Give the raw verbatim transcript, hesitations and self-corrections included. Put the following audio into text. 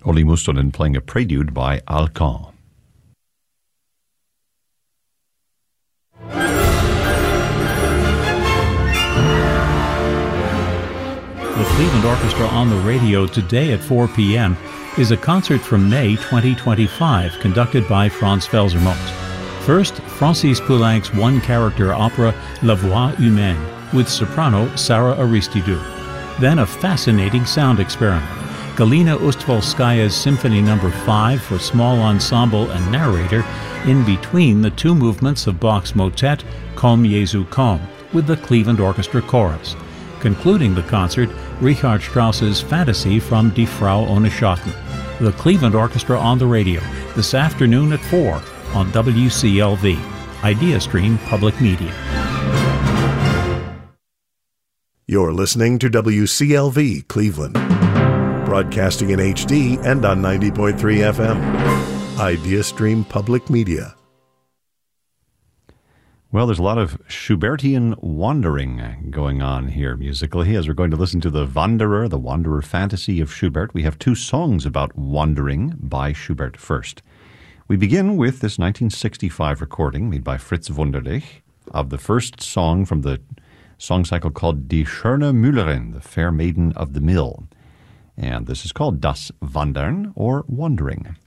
Olli Mustonen playing a prelude by Alkan. The Cleveland Orchestra on the radio today at four p.m. is a concert from May twenty twenty-five conducted by Franz Felsermont. First, Francis Poulenc's one-character opera La Voix Humaine with soprano Sarah Aristidou. Then a fascinating sound experiment. Galina Ustvalskaya's Symphony Number five for small ensemble and narrator in between the two movements of Bach's motet Komm Jesu komm with the Cleveland Orchestra Chorus. Concluding the concert, Richard Strauss's Fantasy from Die Frau ohne Schatten. The Cleveland Orchestra on the radio this afternoon at four on W C L V, IdeaStream Public Media. You're listening to W C L V Cleveland, broadcasting in H D and on ninety point three F M. IdeaStream Public Media. Well, there's a lot of Schubertian wandering going on here musically as we're going to listen to The Wanderer, the Wanderer Fantasy of Schubert. We have two songs about wandering by Schubert first. We begin with this nineteen sixty-five recording made by Fritz Wunderlich of the first song from the song cycle called Die schöne Müllerin, the Fair Maiden of the Mill. And this is called Das Wandern, or Wandering.